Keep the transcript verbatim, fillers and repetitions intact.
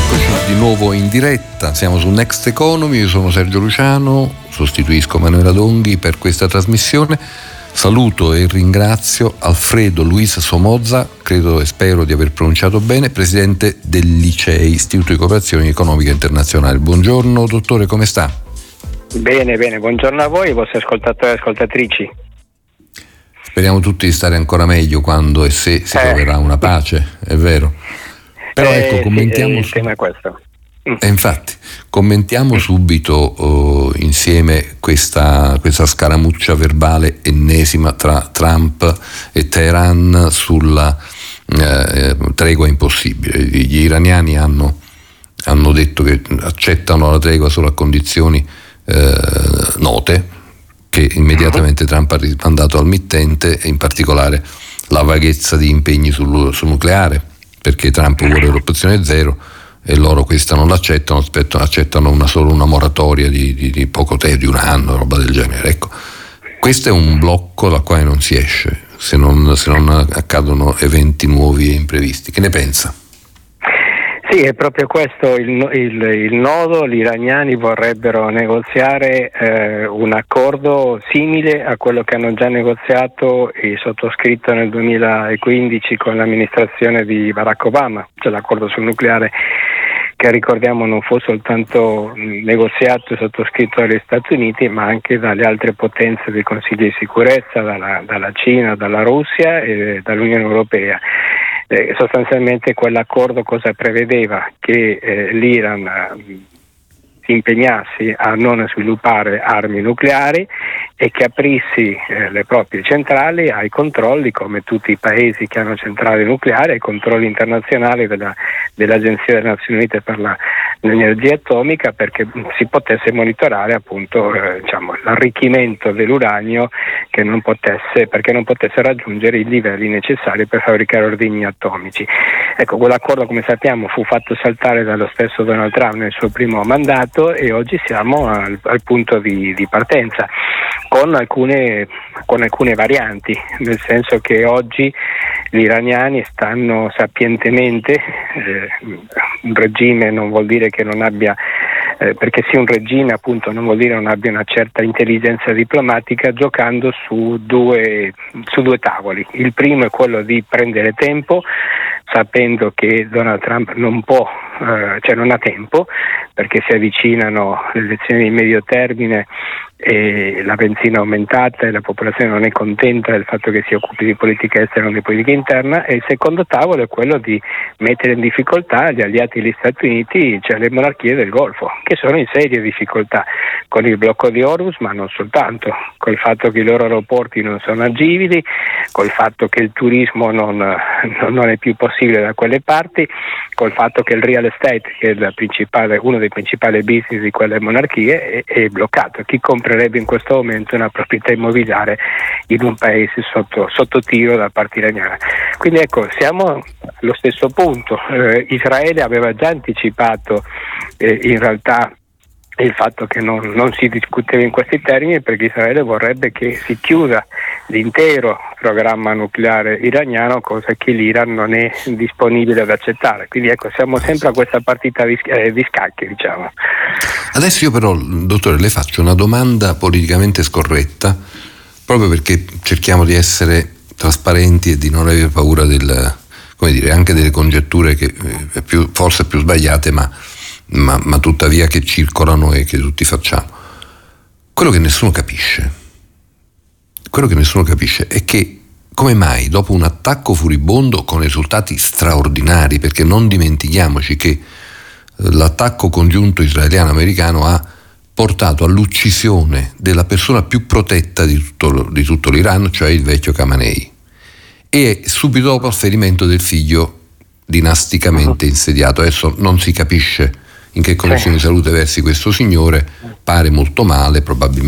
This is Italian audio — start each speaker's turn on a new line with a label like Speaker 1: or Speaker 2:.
Speaker 1: Eccoci di nuovo in diretta, siamo su Next Economy, io sono Sergio Luciano, sostituisco Manuela Donghi per questa trasmissione. Saluto e ringrazio Alfredo Luis Somoza, credo e spero di aver pronunciato bene, presidente dell'I C E I, Istituto di Cooperazione Economica Internazionale. Buongiorno dottore, come sta?
Speaker 2: Bene, bene, buongiorno a voi e ai vostri ascoltatori e ascoltatrici.
Speaker 1: Speriamo tutti di stare ancora meglio quando e se si eh. troverà una pace, è vero. Però
Speaker 2: eh,
Speaker 1: ecco, commentiamo
Speaker 2: sì, il
Speaker 1: su...
Speaker 2: tema è questo.
Speaker 1: E infatti, commentiamo subito uh, insieme questa, questa scaramuccia verbale ennesima tra Trump e Teheran sulla eh, tregua impossibile. Gli iraniani hanno, hanno detto che accettano la tregua solo a condizioni eh, note, che immediatamente Trump ha rimandato al mittente, e in particolare la vaghezza di impegni sul, sul nucleare, perché Trump vuole l'opzione zero e loro questa non l'accettano, accettano una, solo una moratoria di, di, di poco tempo, di un anno, roba del genere. Ecco, questo è un blocco dal quale non si esce se non, se non accadono eventi nuovi e imprevisti. Che ne pensa?
Speaker 2: Sì, è proprio questo il, il, il nodo. Gli iraniani vorrebbero negoziare eh, un accordo simile a quello che hanno già negoziato e sottoscritto nel duemilaquindici con l'amministrazione di Barack Obama, cioè l'accordo sul nucleare, che ricordiamo non fu soltanto negoziato e sottoscritto dagli Stati Uniti, ma anche dalle altre potenze del Consiglio di sicurezza, dalla, dalla Cina, dalla Russia e dall'Unione Europea. Eh, sostanzialmente quell'accordo cosa prevedeva? Che eh, l'Iran eh, si impegnasse a non sviluppare armi nucleari e che aprissi eh, le proprie centrali ai controlli, come tutti i paesi che hanno centrali nucleari, ai controlli internazionali della, dell'Agenzia delle Nazioni Unite per la, l'energia atomica, perché si potesse monitorare appunto eh, diciamo, l'arricchimento dell'uranio che non potesse, perché non potesse raggiungere i livelli necessari per fabbricare ordigni atomici. Ecco, quell'accordo, come sappiamo, fu fatto saltare dallo stesso Donald Trump nel suo primo mandato e oggi siamo al, al punto di, di partenza con alcune, con alcune varianti, nel senso che oggi gli iraniani stanno sapientemente, eh, un regime non vuol dire che non abbia, eh, perché sia un regime appunto non vuol dire non abbia una certa intelligenza diplomatica, giocando su due, su due tavoli. Il primo è quello di prendere tempo, sapendo che Donald Trump non può, eh, cioè non ha tempo, perché si avvicinano le elezioni di medio termine e la benzina è aumentata e la popolazione non è contenta del fatto che si occupi di politica estera e non di politica interna. E il secondo tavolo è quello di mettere in difficoltà gli alleati degli Stati Uniti, cioè le monarchie del Golfo, che sono in serie difficoltà con il blocco di Hormuz, ma non soltanto, col fatto che i loro aeroporti non sono agibili, col fatto che il turismo non, non è più possibile da quelle parti, col fatto che il real estate, che è il principale, uno dei principali business di quelle monarchie, è, è bloccato. Chi comprerebbe in questo momento una proprietà immobiliare in un paese sotto, sotto tiro da parte iraniana? Quindi ecco, siamo allo stesso punto. Eh, Israele aveva già anticipato eh, in realtà il fatto che non, non si discuteva in questi termini, perché Israele vorrebbe che si chiuda l'intero programma nucleare iraniano, cosa che l'Iran non è disponibile ad accettare. Quindi ecco, siamo sempre a questa partita di, eh, di scacchi, diciamo.
Speaker 1: Adesso io però, dottore, le faccio una domanda politicamente scorretta, proprio perché cerchiamo di essere trasparenti e di non avere paura del, come dire, anche delle congetture che eh, più, forse più sbagliate, ma Ma, ma tuttavia che circolano e che tutti facciamo. Quello che nessuno capisce, quello che nessuno capisce è che come mai dopo un attacco furibondo con risultati straordinari, perché non dimentichiamoci che l'attacco congiunto israeliano-americano ha portato all'uccisione della persona più protetta di tutto, di tutto l'Iran, cioè il vecchio Khamenei, e subito dopo al ferimento del figlio dinasticamente insediato. Adesso non si capisce in che condizioni di salute versi questo signore, pare molto male, probabilmente